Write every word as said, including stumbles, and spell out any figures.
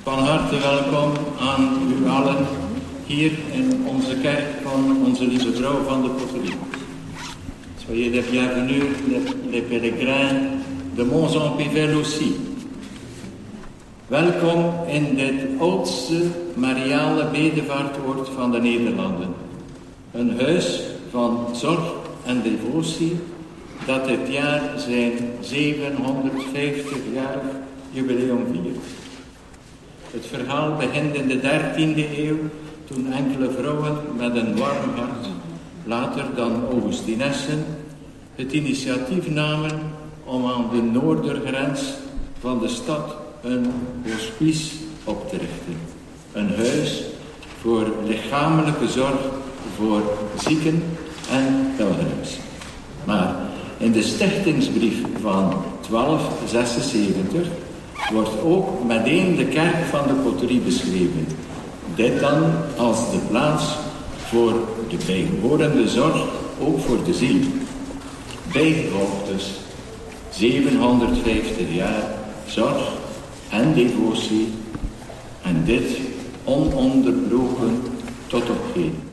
Van harte welkom aan u allen hier in onze kerk van onze Lieve Vrouw van de Poterie. Soyez les bienvenus, les, les pèlerins de Mons-en-Pivel aussi. Welkom in dit oudste Mariale bedevaartoord van de Nederlanden. Een huis van zorg en devotie dat dit jaar zijn zevenhonderdvijftig-jarig jubileum viert. Het verhaal begint in de dertiende eeuw, toen enkele vrouwen met een warm hart, later dan Augustinessen, het initiatief namen om aan de noordergrens van de stad een hospice op te richten. Een huis voor lichamelijke zorg voor zieken en pelgrims. Maar in de stichtingsbrief van twaalf zesenzeventig wordt ook meteen de kerk van de Poterie beschreven. Dit dan als de plaats voor de bijbehorende zorg, ook voor de ziel. Bijgevolg dus zevenhonderdvijftig jaar zorg en devotie en dit ononderbroken tot op heden.